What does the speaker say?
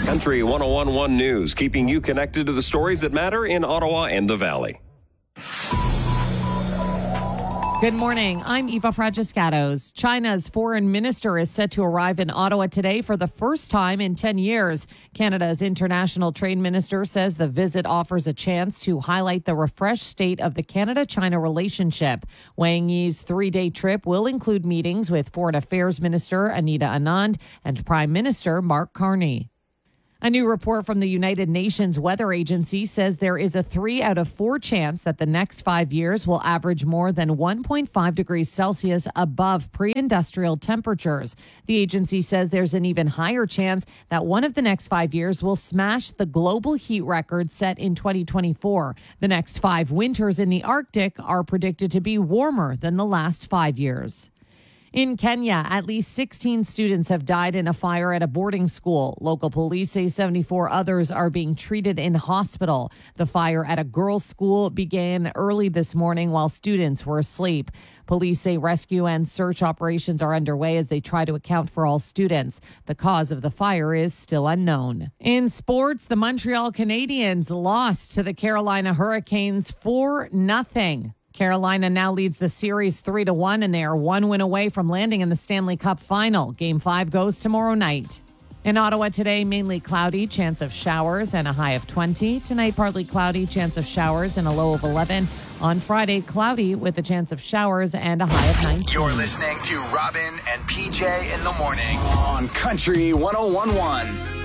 Country 101.1 News, keeping you connected to the stories that matter in Ottawa and the Valley. Good morning. I'm Eva Fragiscatos. China's foreign minister is set to arrive in Ottawa today for the first time in 10 years. Canada's international trade minister says the visit offers a chance to highlight the refreshed state of the Canada-China relationship. Wang Yi's three-day trip will include meetings with Foreign Affairs Minister Anita Anand and Prime Minister Mark Carney. A new report from the United Nations Weather Agency says there is a 3 out of 4 chance that the next 5 years will average more than 1.5 degrees Celsius above pre-industrial temperatures. The agency says there's an even higher chance that one of the next 5 years will smash the global heat record set in 2024. The next 5 winters in the Arctic are predicted to be warmer than the last 5 years. In Kenya, at least 16 students have died in a fire at a boarding school. Local police say 74 others are being treated in hospital. The fire at a girls' school began early this morning while students were asleep. Police say rescue and search operations are underway as they try to account for all students. The cause of the fire is still unknown. In sports, the Montreal Canadiens lost to the Carolina Hurricanes 4-0. Carolina now leads the series 3-1, and they are 1 win away from landing in the Stanley Cup final. Game 5 goes tomorrow night. In Ottawa today, mainly cloudy, chance of showers and a high of 20. Tonight, partly cloudy, chance of showers and a low of 11. On Friday, cloudy with a chance of showers and a high of 19. You're listening to Robin and PJ in the morning on Country 101.1.